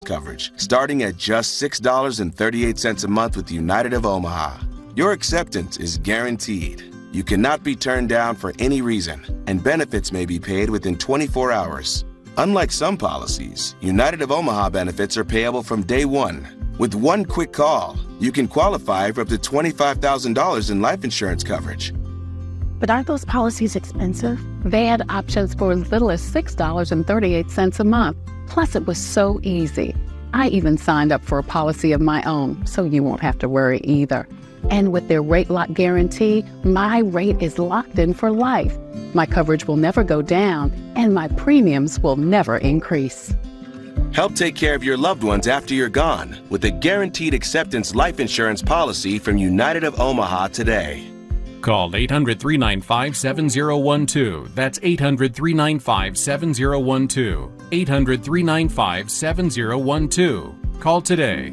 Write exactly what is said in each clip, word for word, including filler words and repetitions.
coverage, starting at just six dollars and thirty-eight cents a month with United of Omaha. Your acceptance is guaranteed. You cannot be turned down for any reason, and benefits may be paid within twenty-four hours. Unlike some policies, United of Omaha benefits are payable from day one. With one quick call, you can qualify for up to twenty-five thousand dollars in life insurance coverage. But aren't those policies expensive? They had options for as little as six dollars and thirty-eight cents a month. Plus, it was so easy. I even signed up for a policy of my own, so you won't have to worry either. And with their rate lock guarantee, my rate is locked in for life. My coverage will never go down, and my premiums will never increase. Help take care of your loved ones after you're gone with a Guaranteed Acceptance life insurance policy from United of Omaha today. Call eight hundred, three nine five, seven zero one two. That's eight hundred, three nine five, seven zero one two. eight hundred, three nine five, seven zero one two. Call today.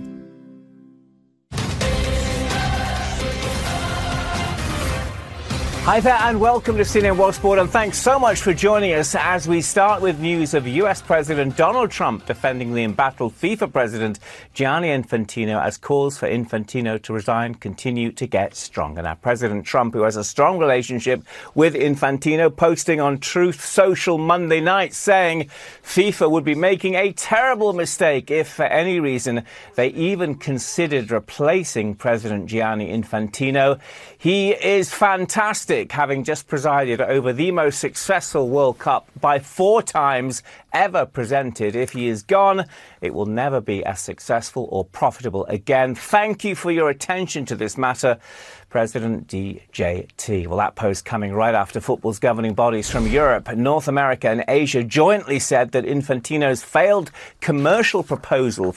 Hi there and welcome to C N N World Sport, and thanks so much for joining us as we start with news of U S President Donald Trump defending the embattled FIFA President Gianni Infantino as calls for Infantino to resign continue to get stronger. Now, President Trump, who has a strong relationship with Infantino, posting on Truth Social Monday night saying FIFA would be making a terrible mistake if, for any reason, they even considered replacing President Gianni Infantino. He is fantastic, having just presided over the most successful World Cup by four times ever presented. If he is gone, it will never be as successful or profitable again. Thank you for your attention to this matter, President D J T. Well, that post coming right after football's governing bodies from Europe, North America and Asia jointly said that Infantino's failed commercial proposal